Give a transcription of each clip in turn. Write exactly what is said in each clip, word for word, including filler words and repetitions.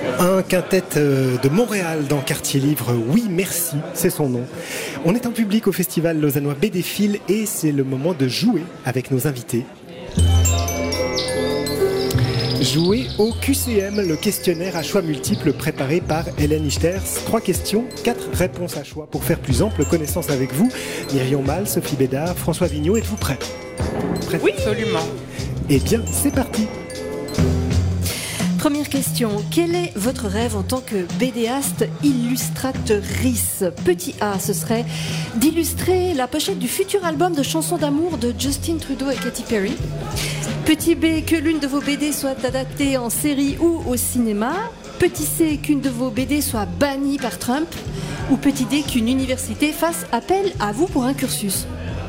Un quintet de Montréal dans Quartier Livre, oui merci, c'est son nom. On est en public au festival lausannois B D Phil et c'est le moment de jouer avec nos invités. Jouer au Q C M, le questionnaire à choix multiples préparé par Hélène Ichters. Trois questions, quatre réponses à choix pour faire plus ample connaissance avec vous. Myriam Mal, Sophie Bédard, François Vigneault, êtes-vous prêts? Prêts? Oui, absolument. Eh bien, c'est parti. Première question, quel est votre rêve en tant que bédéaste illustratrice? Petit A, ce serait d'illustrer la pochette du futur album de chansons d'amour de Justin Trudeau et Katy Perry. Petit B, que l'une de vos B D soit adaptée en série ou au cinéma. Petit C, qu'une de vos B D soit bannie par Trump. Ou petit D, qu'une université fasse appel à vous pour un cursus.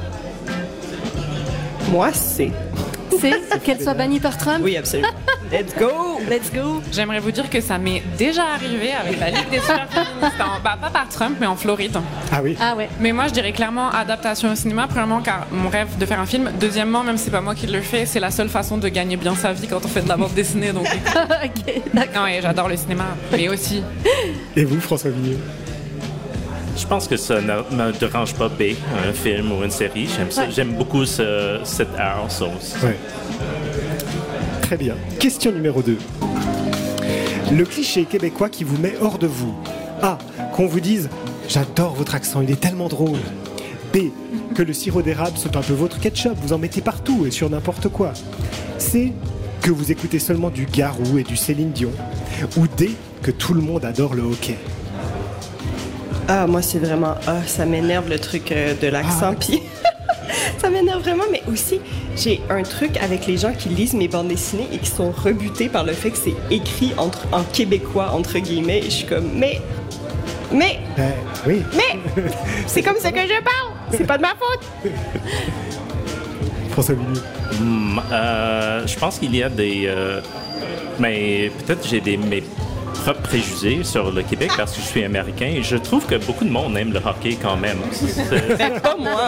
Moi, c'est... C, qu'elle soit bannie par Trump? Oui, absolument. Let's go! Let's go! J'aimerais vous dire que ça m'est déjà arrivé avec la Ligue des super féministes, en, bah, pas par Trump, mais en Floride. Ah oui. Ah ouais. Mais moi, je dirais clairement adaptation au cinéma. Premièrement, car mon rêve de faire un film. Deuxièmement, même si c'est pas moi qui le fais, c'est la seule façon de gagner bien sa vie quand on fait de la bande dessinée. Donc, Ok, d'accord. non, et j'adore le cinéma, mais aussi. Et vous, François Vigneault? Je pense que ça ne me dérange pas B, un film ou une série. J'aime, ça. Ouais. J'aime beaucoup ce, cet art. Ça. Ouais. Très bien. Question numéro deux. Le cliché québécois qui vous met hors de vous. A. Qu'on vous dise « J'adore votre accent, il est tellement drôle ». B. Que le sirop d'érable soit un peu votre ketchup, vous en mettez partout et sur n'importe quoi. C. Que vous écoutez seulement du Garou et du Céline Dion. Ou D. Que tout le monde adore le hockey. Ah, moi, c'est vraiment... Ah, ça m'énerve le truc euh, de l'accent. Ah. Puis ça m'énerve vraiment, mais aussi, j'ai un truc avec les gens qui lisent mes bandes dessinées et qui sont rebutés par le fait que c'est écrit entre, en québécois, entre guillemets. Et je suis comme, mais... Mais... Ben, oui. Mais... C'est comme ça que je parle! C'est pas de ma faute! François Vigneault. Mm, euh, je pense qu'il y a des... Euh, mais peut-être j'ai des... Mes propres préjugés sur le Québec parce que je suis américain et je trouve que beaucoup de monde aime le hockey quand même. C'est, Ben, pas moi.